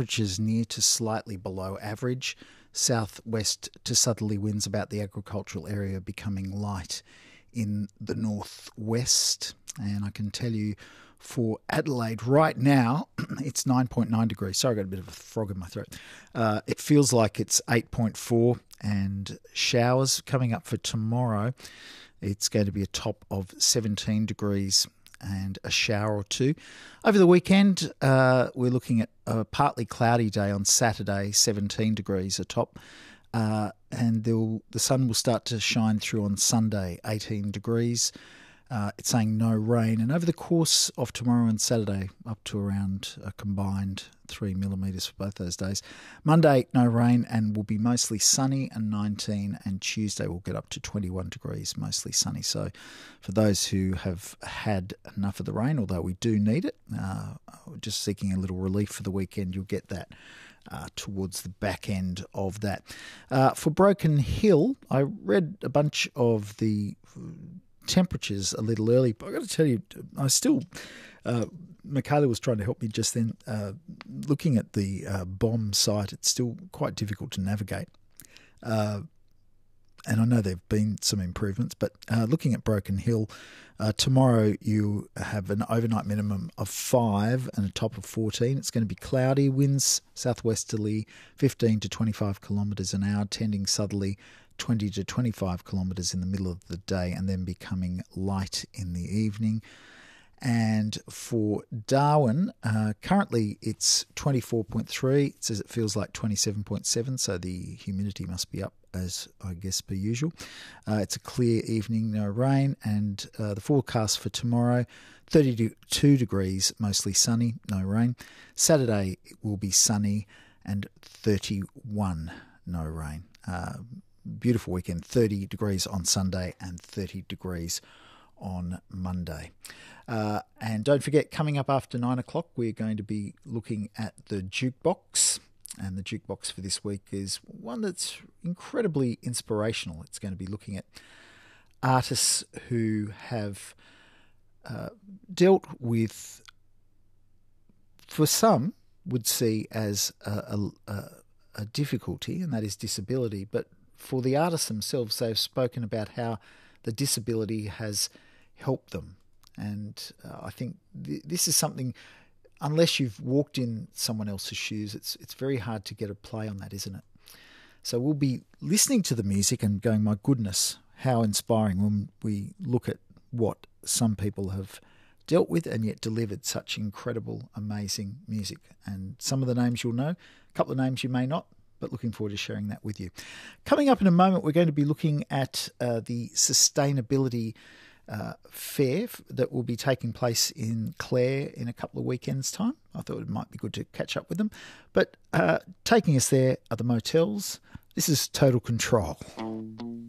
temperatures near to slightly below average. Southwest to southerly winds about the agricultural area, becoming light in the northwest. And I can tell you for Adelaide right now, it's 9.9 degrees. Sorry, I got a bit of a frog in my throat. It feels like it's 8.4, and showers coming up for tomorrow. It's going to be a top of 17 degrees and a shower or two. Over the weekend, we're looking at a partly cloudy day on Saturday, 17 degrees a top. And the sun will start to shine through on Sunday, 18 degrees. It's saying no rain. And over the course of tomorrow and Saturday, up to around a combined 3 millimetres for both those days. Monday, no rain and will be mostly sunny and 19. And Tuesday will get up to 21 degrees, mostly sunny. So for those who have had enough of the rain, although we do need it, just seeking a little relief for the weekend, you'll get that towards the back end of that. For Broken Hill, I read a bunch of the temperatures a little early, but I've got to tell you, I still, Michaela was trying to help me just then, looking at the bomb site, it's still quite difficult to navigate. And I know there have been some improvements, but looking at Broken Hill, tomorrow you have an overnight minimum of 5 and a top of 14. It's going to be cloudy, winds southwesterly 15 to 25 kilometres an hour, tending southerly 20 to 25 kilometres in the middle of the day, and then becoming light in the evening. And for Darwin, currently it's 24.3. It says it feels like 27.7, so the humidity must be up, as I guess per usual. It's a clear evening, no rain, and the forecast for tomorrow, 32 degrees, mostly sunny, no rain. Saturday it will be sunny and 31, no rain. Beautiful weekend, 30 degrees on Sunday and 30 degrees on Monday. And don't forget, coming up after 9 o'clock, we're going to be looking at the jukebox. And the jukebox for this week is one that's incredibly inspirational. It's going to be looking at artists who have dealt with, for some, would see as a difficulty, and that is disability. But for the artists themselves, they've spoken about how the disability has helped them. And I think this is something, unless you've walked in someone else's shoes, it's very hard to get a play on that, isn't it? So we'll be listening to the music and going, my goodness, how inspiring when we look at what some people have dealt with and yet delivered such incredible, amazing music. And some of the names you'll know, a couple of names you may not, but looking forward to sharing that with you. Coming up in a moment, we're going to be looking at the sustainability fair that will be taking place in Clare in a couple of weekends' time. I thought it might be good to catch up with them. But taking us there are the Motels. This is Total Control.